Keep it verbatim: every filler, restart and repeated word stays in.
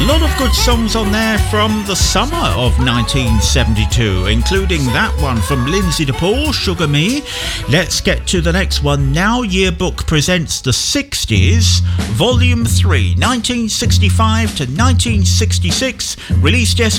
A lot of good songs on there from the summer of nineteen seventy-two, including that one from Lindsay DePaul, Sugar Me. Let's get to the next one now. Yearbook presents the sixties, Volume three, nineteen sixty-five to nineteen sixty-six, released, yes,